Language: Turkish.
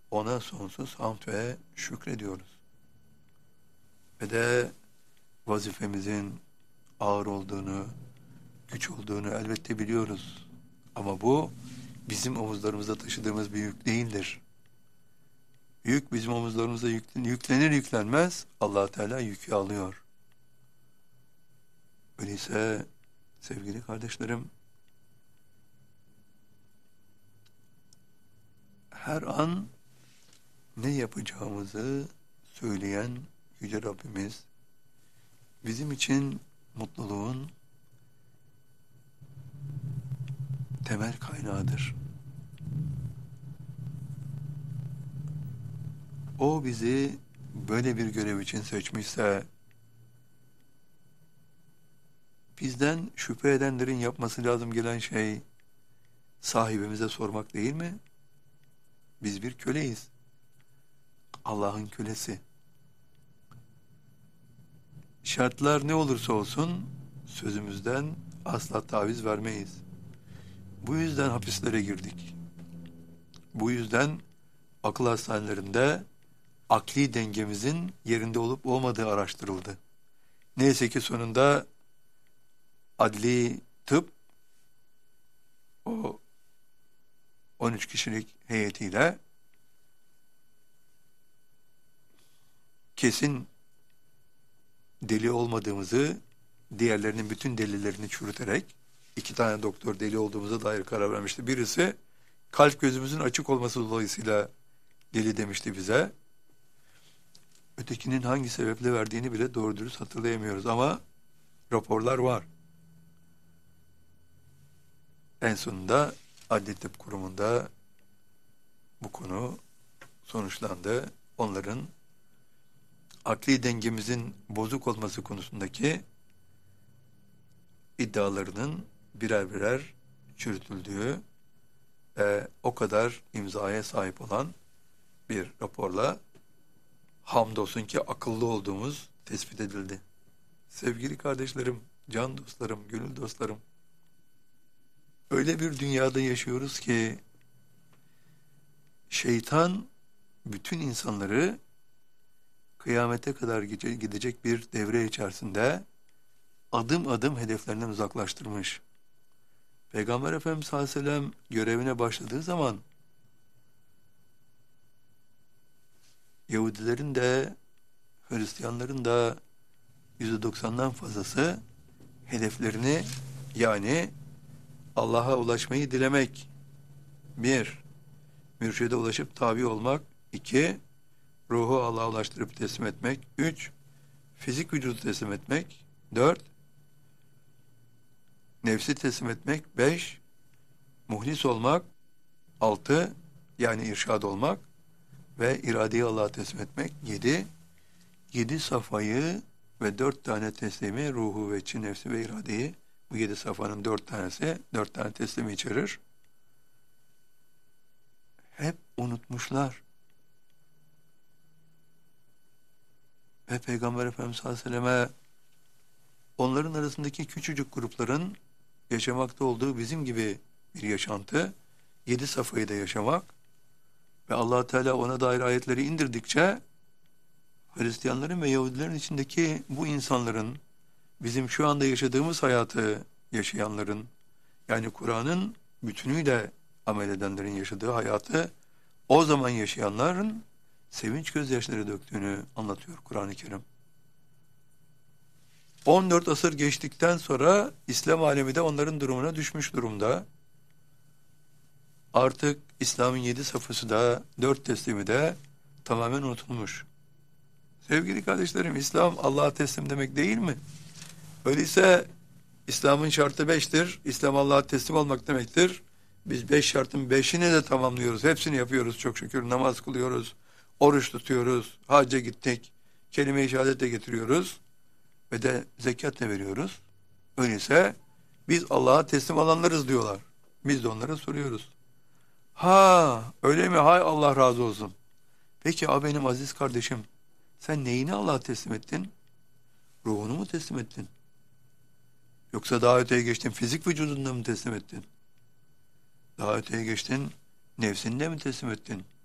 ona sonsuz hamd ve şükrediyoruz. Ve de vazifemizin ağır olduğunu, güç olduğunu elbette biliyoruz. Ama bu bizim omuzlarımızda taşıdığımız bir yük değildir. Yük bizim omuzlarımıza yüklenir yüklenmez Allah Teala yükü alıyor. Öyleyse sevgili kardeşlerim, her an ne yapacağımızı söyleyen Yüce Rabbimiz bizim için mutluluğun temel kaynağıdır. O bizi böyle bir görev için seçmişse, bizden şüphe edenlerin yapması lazım gelen şey sahibimize sormak değil mi? Biz bir köleyiz. Allah'ın kölesi. Şartlar ne olursa olsun sözümüzden asla taviz vermeyiz. Bu yüzden hapislere girdik. Bu yüzden akıl hastanelerinde akli dengemizin yerinde olup olmadığı araştırıldı. Neyse ki sonunda adli tıp o 13 kişilik heyetiyle kesin deli olmadığımızı, diğerlerinin bütün delillerini çürüterek 2 tane doktor deli olduğumuza dair karar vermişti. Birisi kalp gözümüzün açık olması dolayısıyla deli demişti bize. Ötekinin hangi sebeple verdiğini bile doğru dürüst hatırlayamıyoruz ama raporlar var. En sonunda Adli Tıp Kurumu'nda bu konu sonuçlandı. Onların akli dengemizin bozuk olması konusundaki iddialarının birer birer çürütüldüğü ve o kadar imzaya sahip olan bir raporla hamdolsun ki akıllı olduğumuz tespit edildi. Sevgili kardeşlerim, can dostlarım, gönül dostlarım, öyle bir dünyada yaşıyoruz ki şeytan bütün insanları kıyamete kadar gidecek bir devre içerisinde adım adım hedeflerinden uzaklaştırmış. Peygamber Efendimiz sallallahu aleyhi ve sellem görevine başladığı zaman Yahudilerin de Hristiyanların da %90'dan fazlası hedeflerini, yani Allah'a ulaşmayı dilemek, 1. Mürşide ulaşıp tabi olmak, 2. Ruhu Allah'a ulaştırıp teslim etmek, 3. Fizik vücudu teslim etmek, 4. Nefsi teslim etmek, 5. Muhlis olmak, 6. Yani irşad olmak ve iradeyi Allah'a teslim etmek, 7. 7 safayı ve 4 tane teslimi, ruhu ve içi, nefsi ve iradeyi, bu 7 safanın 4 tanesi 4 tane teslimi içerir. Hep unutmuşlar. Ve Peygamber Efendimiz sallallahu aleyhi ve selleme onların arasındaki küçücük grupların yaşamakta olduğu bizim gibi bir yaşantı, 7 safhayı da yaşamak ve Allah Teala ona dair ayetleri indirdikçe Hristiyanların ve Yahudilerin içindeki bu insanların, bizim şu anda yaşadığımız hayatı yaşayanların, yani Kur'an'ın bütünüyle amel edenlerin yaşadığı hayatı o zaman yaşayanların sevinç gözyaşları döktüğünü anlatıyor Kur'an-ı Kerim. 14 asır geçtikten sonra İslam alemi de onların durumuna düşmüş durumda. Artık İslam'ın 7 safhası da 4 teslimi de tamamen unutulmuş. Sevgili kardeşlerim, İslam Allah'a teslim demek değil mi? Öyleyse İslam'ın şartı 5'tir. İslam Allah'a teslim olmak demektir. Biz 5 şartın 5'ini de tamamlıyoruz. Hepsini yapıyoruz çok şükür. Namaz kılıyoruz, oruç tutuyoruz, hacca gittik, kelime-i şehadet de getiriyoruz ve de zekat da veriyoruz. Öyleyse biz Allah'a teslim olanlarız diyorlar. Biz de onlara soruyoruz. Ha, öyle mi? Hay Allah razı olsun. Peki benim aziz kardeşim, sen neyini Allah'a teslim ettin? Ruhunu mu teslim ettin? Yoksa daha öteye geçtin, fizik vücudunda mı teslim ettin? Daha öteye geçtin, nefsini de mi teslim ettin?